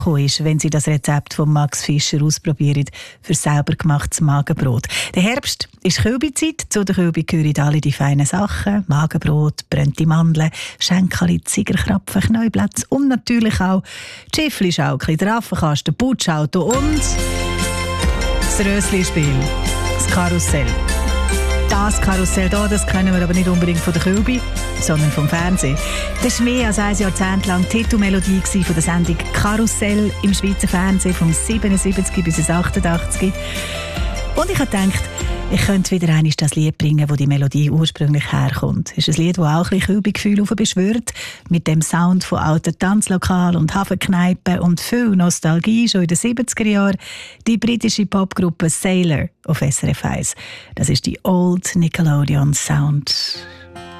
ist, wenn Sie das Rezept von Max Fischer ausprobieren für selber gemachtes Magenbrot. Der Herbst ist Kälbezeit. Zu der Kälbe gehören alle die feinen Sachen. Magenbrot, brennte Mandeln, Schenkeli, Zigerkrapfen, Knäublätze und natürlich auch Schiffli-Schaukli, der Affenkasten, Putschauto und das Rösli-Spiel, das Karussell. Das Karussell hier, das kennen wir aber nicht unbedingt von der Kälbe, sondern vom Fernsehen. Das war mehr als ein Jahrzehnt lang die Titelmelodie von der Sendung Karussell im Schweizer Fernsehen vom 77 bis 88. Und ich habe gedacht, ich könnte wieder einmal das Lied bringen, wo die Melodie ursprünglich herkommt. Es ist ein Lied, das auch ein bisschen Kälbegefühl beschwört, mit dem Sound von alten Tanzlokalen und Hafenkneipen und viel Nostalgie schon in den 70er Jahren. Die britische Popgruppe Sailor auf SRF 1. Das ist die Old Nickelodeon Sound.